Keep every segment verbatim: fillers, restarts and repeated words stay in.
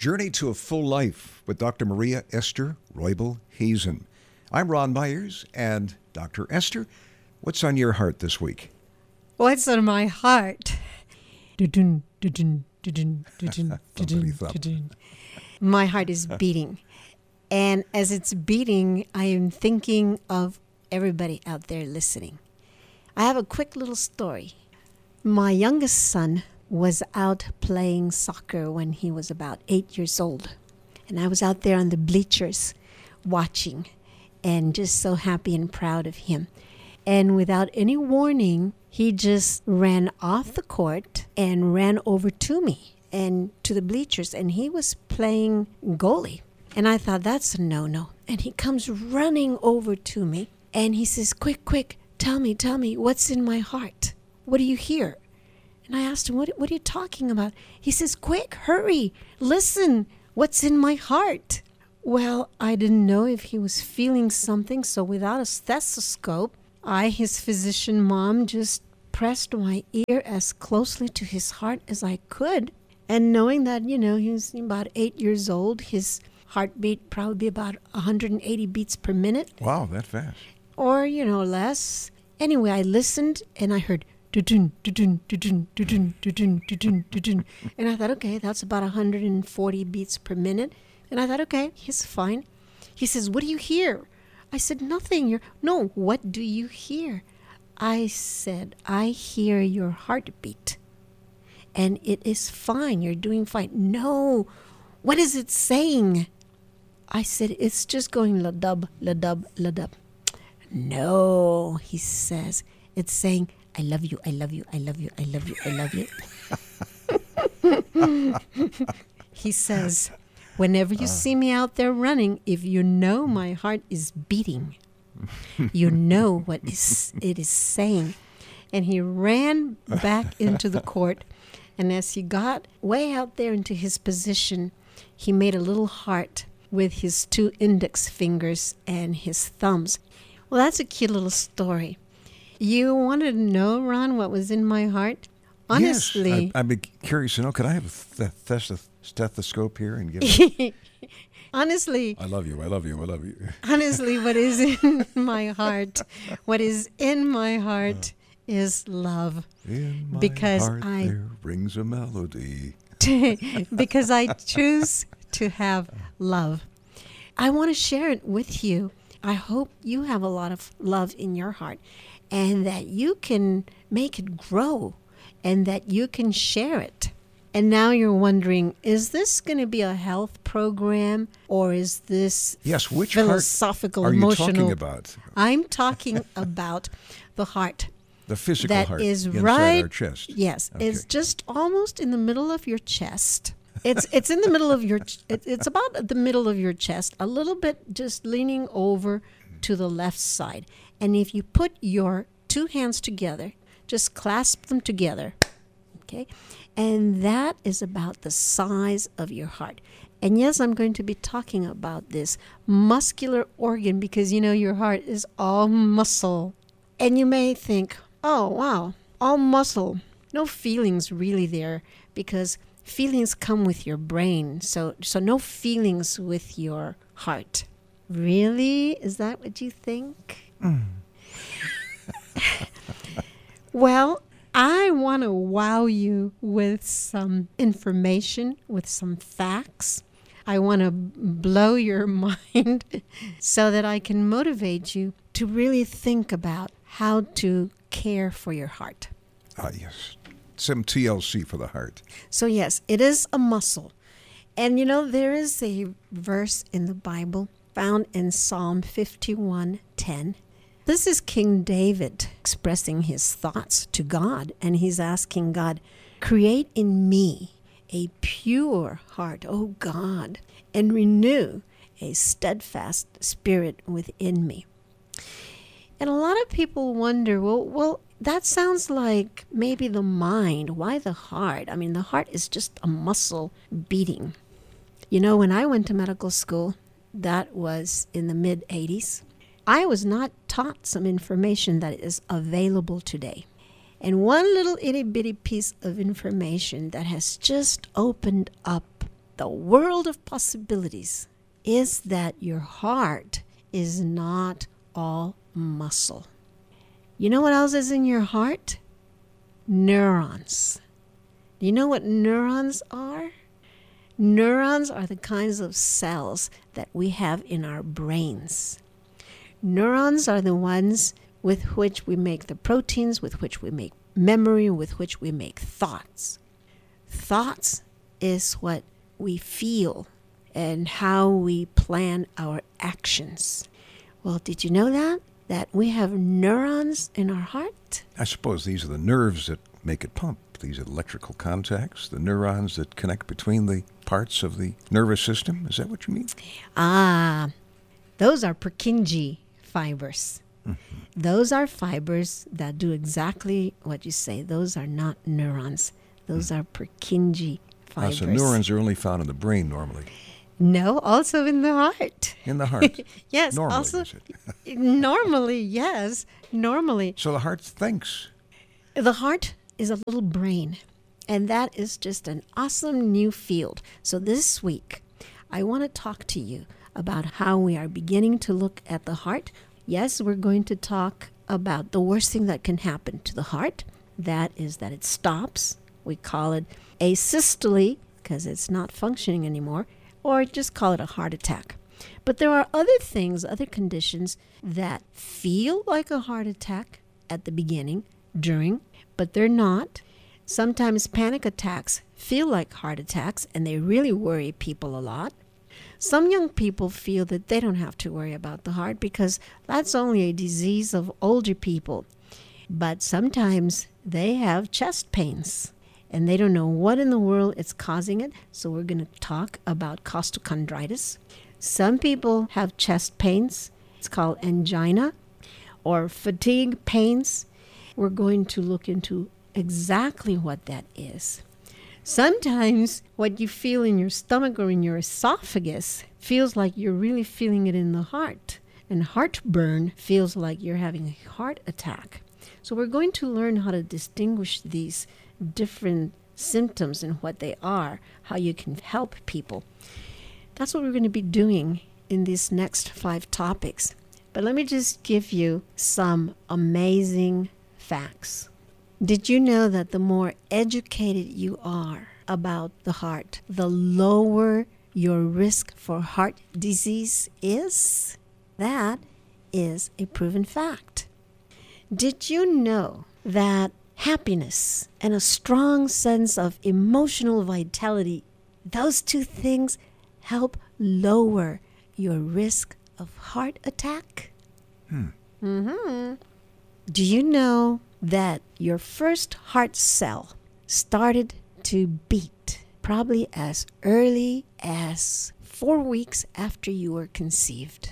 Journey to a Full Life with Doctor Maria Esther Roybal Hazen. I'm Ron Myers, and Doctor Esther, what's on your heart this week? What's on my heart? Du-dun, du-dun, du-dun, du-dun, du-dun, du-dun. My heart is beating. And as it's beating, I am thinking of everybody out there listening. I have a quick little story. My youngest son was out playing soccer when he was about eight years old. And I was out there on the bleachers watching and just so happy and proud of him. And without any warning, he just ran off the court and ran over to me and to the bleachers. And he was playing goalie. And I thought, that's a no-no. And he comes running over to me and he says, quick, quick, tell me, tell me, what's in my heart? What do you hear? And I asked him, what, what are you talking about? He says, quick, hurry, listen, what's in my heart? Well, I didn't know if he was feeling something, so without a stethoscope, I, his physician mom, just pressed my ear as closely to his heart as I could. And knowing that, you know, he was about eight years old, his heartbeat probably about one hundred eighty beats per minute. Wow, that fast. Or, you know, less. Anyway, I listened and I heard dun dun dun dun dun dun dun dun, and I thought, okay, that's about one hundred forty beats per minute. And I thought, okay, he's fine. He says, what do you hear? I said, nothing. You're no. What do you hear? I said, I hear your heartbeat, and it is fine. You're doing fine. No, what is it saying? I said, it's just going la dub, la dub, la dub. No, he says, it's saying, I love you, I love you, I love you, I love you, I love you. He says, whenever you uh. see me out there running, if you know my heart is beating, you know what is, it is saying. And he ran back into the court, and as he got way out there into his position, he made a little heart with his two index fingers and his thumbs. Well, that's a cute little story. You wanted to know, Ron, what was in my heart? Honestly. Yes, I, I'd be curious to know. Could I have a th- th- stethoscope here and give it? Honestly. I love you, I love you, I love you. Honestly, what is in my heart, what is in my heart uh, is love. In my because heart I, there rings a melody. Because I choose to have love. I want to share it with you. I hope you have a lot of love in your heart and that you can make it grow and that you can share it. And now you're wondering, is this going to be a health program or is this yes, which philosophical, heart are emotional? you talking about? I'm talking about the heart. The physical that heart is inside right, our chest. Yes, okay. It's just almost in the middle of your chest. It's it's in the middle of your, it, it's about the middle of your chest, a little bit just leaning over to the left side. And if you put your two hands together, just clasp them together, okay? And that is about the size of your heart. And yes, I'm going to be talking about this muscular organ because, you know, your heart is all muscle. And you may think, oh, wow, all muscle, no feelings really there because feelings come with your brain. So, so no feelings with your heart. Really? Is that what you think? Mm. Well, I want to wow you with some information, with some facts. I want to blow your mind so that I can motivate you to really think about how to care for your heart. Ah, yes. Some T L C for the heart. So, yes, it is a muscle. And, you know, there is a verse in the Bible found in Psalm fifty-one ten. This is King David expressing his thoughts to God, and he's asking God, create in me a pure heart, O God, and renew a steadfast spirit within me. And a lot of people wonder, well, well, that sounds like maybe the mind. Why the heart? I mean, the heart is just a muscle beating. You know, when I went to medical school, that was in the mid eighties, I was not taught some information that is available today. And one little itty bitty piece of information that has just opened up the world of possibilities is that your heart is not all muscle. You know what else is in your heart? Neurons. Do you know what neurons are? Neurons are the kinds of cells that we have in our brains. Neurons are the ones with which we make the proteins, with which we make memory, with which we make thoughts. Thoughts is what we feel and how we plan our actions. Well, did you know that? That we have neurons in our heart? I suppose these are the nerves that make it pump. These electrical contacts, the neurons that connect between the parts of the nervous system. Is that what you mean? Ah, those are Purkinje fibers. Mm-hmm. Those are fibers that do exactly what you say. Those are not neurons. Those mm. are Purkinje fibers. Ah, so neurons are only found in the brain normally. No, also in the heart. In the heart? Yes. Normally, also, is it? Normally, yes. Normally. So the heart thinks. The heart is a little brain, and that is just an awesome new field. So this week, I want to talk to you about how we are beginning to look at the heart. Yes, we're going to talk about the worst thing that can happen to the heart. That is that it stops. We call it asystole because it's not functioning anymore, or just call it a heart attack. But there are other things, other conditions that feel like a heart attack at the beginning, during, but they're not. Sometimes panic attacks feel like heart attacks, and they really worry people a lot. Some young people feel that they don't have to worry about the heart because that's only a disease of older people. But sometimes they have chest pains, and they don't know what in the world is causing it. So we're going to talk about costochondritis. Some people have chest pains. It's called angina or fatigue pains. We're going to look into exactly what that is. Sometimes what you feel in your stomach or in your esophagus feels like you're really feeling it in the heart. And heartburn feels like you're having a heart attack. So we're going to learn how to distinguish these different symptoms and what they are, how you can help people. That's what we're going to be doing in these next five topics. But let me just give you some amazing facts. Did you know that the more educated you are about the heart, the lower your risk for heart disease is? That is a proven fact. Did you know that happiness and a strong sense of emotional vitality, those two things help lower your risk of heart attack? Hmm. Mm-hmm. Do you know that your first heart cell started to beat probably as early as four weeks after you were conceived?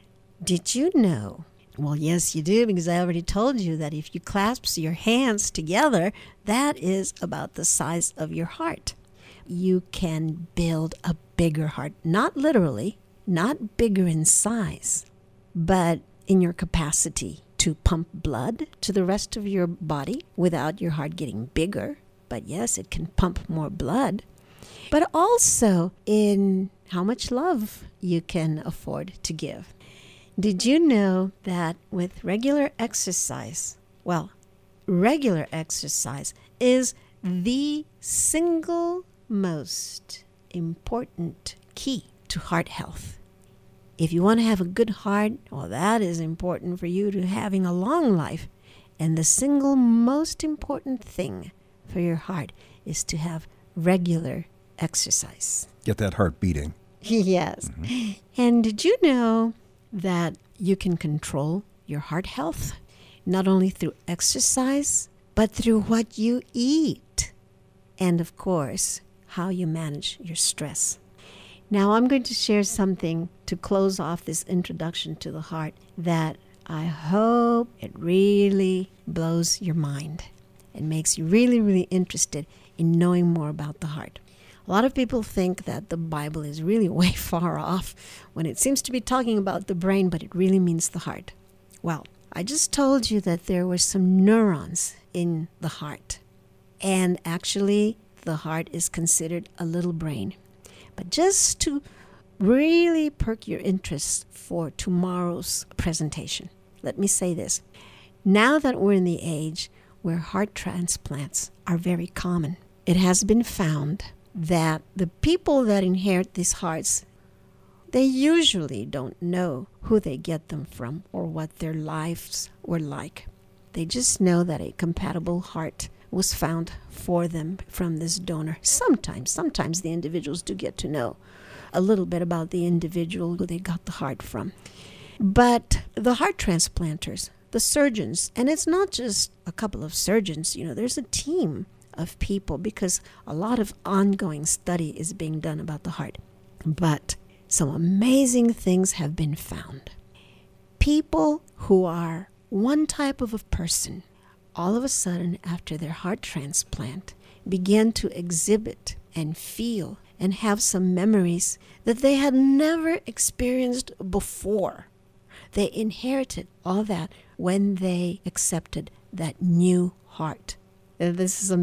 Did you know? Well, yes, you do, because I already told you that if you clasp your hands together, that is about the size of your heart. You can build a bigger heart, not literally, not bigger in size, but in your capacity to pump blood to the rest of your body without your heart getting bigger. But yes, it can pump more blood. But also in how much love you can afford to give. Did you know that with regular exercise, well, regular exercise is the single most important key to heart health? If you want to have a good heart, well, that is important for you to having a long life. And the single most important thing for your heart is to have regular exercise. Get that heart beating. Yes. Mm-hmm. And did you know that you can control your heart health not only through exercise, but through what you eat? And of course, how you manage your stress. Now I'm going to share something to close off this introduction to the heart that I hope it really blows your mind and makes you really, really interested in knowing more about the heart. A lot of people think that the Bible is really way far off when it seems to be talking about the brain, but it really means the heart. Well, I just told you that there were some neurons in the heart. And actually, the heart is considered a little brain. But just to really perk your interest for tomorrow's presentation, let me say this. Now that we're in the age where heart transplants are very common, it has been found that the people that inherit these hearts, they usually don't know who they get them from or what their lives were like. They just know that a compatible heart was found for them from this donor. Sometimes, sometimes the individuals do get to know a little bit about the individual who they got the heart from. But the heart transplanters, the surgeons, and it's not just a couple of surgeons, you know, there's a team of people because a lot of ongoing study is being done about the heart. But some amazing things have been found. People who are one type of a person, all of a sudden after their heart transplant, began to exhibit and feel and have some memories that they had never experienced before. They inherited all that when they accepted that new heart. This is